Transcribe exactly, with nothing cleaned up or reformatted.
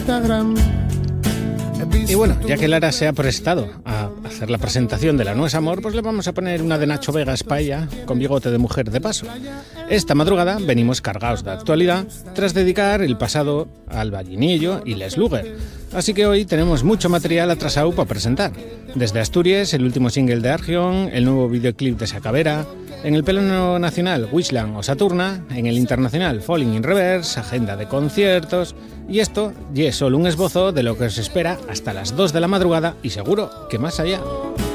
Instagram. Y bueno, ya que Lara se ha prestado a hacer la presentación de La No es Amor, pues le vamos a poner una de Nacho Vegas pa' ella, con bigote de mujer de paso. Esta madrugada venimos cargados de actualidad tras dedicar el pasado al Vallinillo y Les Luger. Así que hoy tenemos mucho material atrasado para presentar. Desde Asturias, el último single de Argion, el nuevo videoclip de Sacavera, en el plano nacional Wishland o Saturna, en el internacional Falling in Reverse, agenda de conciertos, y esto ya es solo un esbozo de lo que os espera hasta las dos de la madrugada y seguro que más allá.